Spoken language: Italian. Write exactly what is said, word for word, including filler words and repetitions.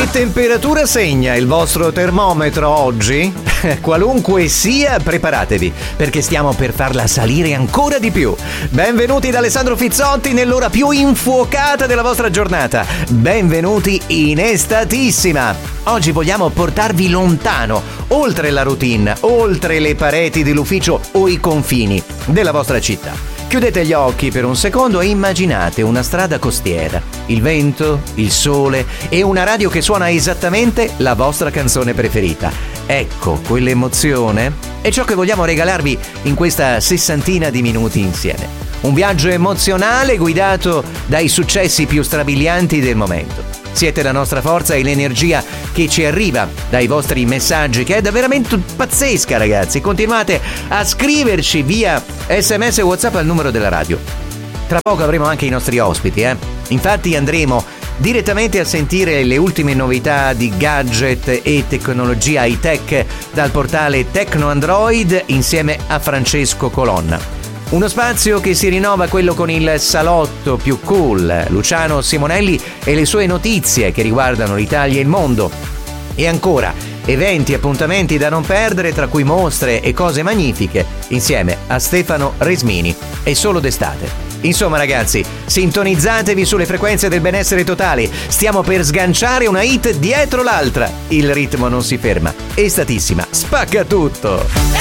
Che temperatura segna il vostro termometro oggi? Qualunque sia, preparatevi, perché stiamo per farla salire ancora di più. Benvenuti da Alessandro Fizzotti nell'ora più infuocata della vostra giornata. Benvenuti in Estatissima. Oggi vogliamo portarvi lontano, oltre la routine, oltre le pareti dell'ufficio o i confini della vostra città. Chiudete gli occhi per un secondo e immaginate una strada costiera, il vento, il sole e una radio che suona esattamente la vostra canzone preferita. Ecco, quell'emozione è ciò che vogliamo regalarvi in questa sessantina di minuti insieme. Un viaggio emozionale guidato dai successi più strabilianti del momento. Siete la nostra forza e l'energia che ci arriva dai vostri messaggi, che è veramente pazzesca, ragazzi. Continuate a scriverci via sms e WhatsApp al numero della radio. Tra poco avremo anche i nostri ospiti, eh? Infatti andremo direttamente a sentire le ultime novità di gadget e tecnologia high-tech dal portale TecnoAndroid insieme a Francesco Colonna. Uno spazio che si rinnova, quello con il salotto più cool, Luciano Simonelli e le sue notizie che riguardano l'Italia e il mondo. E ancora, eventi e appuntamenti da non perdere, tra cui mostre e cose magnifiche, insieme a Stefano Resmini. E solo d'estate. Insomma ragazzi, sintonizzatevi sulle frequenze del benessere totale. Stiamo per sganciare una hit dietro l'altra. Il ritmo non si ferma. Estatissima, spacca tutto!